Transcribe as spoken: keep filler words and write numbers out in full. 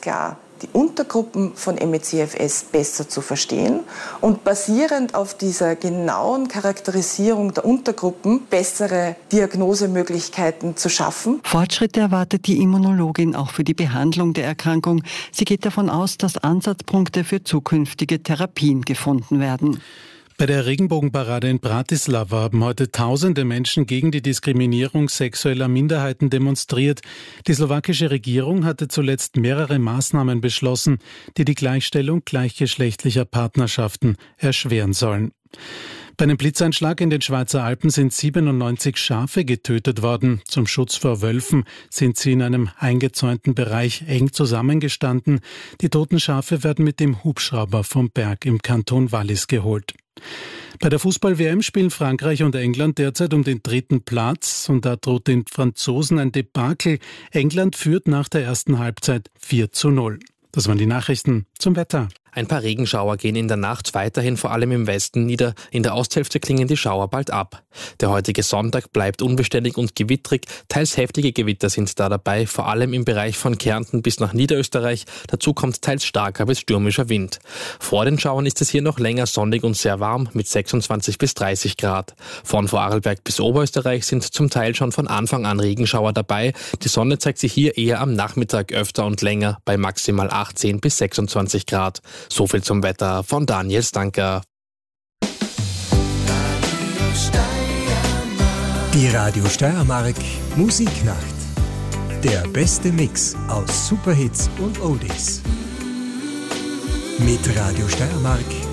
klar, die Untergruppen von M E C F S besser zu verstehen und basierend auf dieser genauen Charakterisierung der Untergruppen bessere Diagnosemöglichkeiten zu schaffen. Fortschritte erwartet die Immunologin auch für die Behandlung der Erkrankung. Sie geht davon aus, dass Ansatzpunkte für zukünftige Therapien gefunden werden. Bei der Regenbogenparade in Bratislava haben heute tausende Menschen gegen die Diskriminierung sexueller Minderheiten demonstriert. Die slowakische Regierung hatte zuletzt mehrere Maßnahmen beschlossen, die die Gleichstellung gleichgeschlechtlicher Partnerschaften erschweren sollen. Bei einem Blitzeinschlag in den Schweizer Alpen sind siebenundneunzig Schafe getötet worden. Zum Schutz vor Wölfen sind sie in einem eingezäunten Bereich eng zusammengestanden. Die toten Schafe werden mit dem Hubschrauber vom Berg im Kanton Wallis geholt. Bei der Fußball-W M spielen Frankreich und England derzeit um den dritten Platz und da droht den Franzosen ein Debakel. England führt nach der ersten Halbzeit vier zu null. Das waren die Nachrichten zum Wetter. Ein paar Regenschauer gehen in der Nacht weiterhin vor allem im Westen nieder. In der Osthälfte klingen die Schauer bald ab. Der heutige Sonntag bleibt unbeständig und gewittrig. Teils heftige Gewitter sind da dabei, vor allem im Bereich von Kärnten bis nach Niederösterreich. Dazu kommt teils starker bis stürmischer Wind. Vor den Schauern ist es hier noch länger sonnig und sehr warm mit sechsundzwanzig bis dreißig Grad. Von Vorarlberg bis Oberösterreich sind zum Teil schon von Anfang an Regenschauer dabei. Die Sonne zeigt sich hier eher am Nachmittag öfter und länger bei maximal achtzehn bis sechsundzwanzig Grad. So viel zum Wetter von Daniel Stanker. Die Radio Steiermark Musiknacht. Der beste Mix aus Superhits und Oldies. Mit Radio Steiermark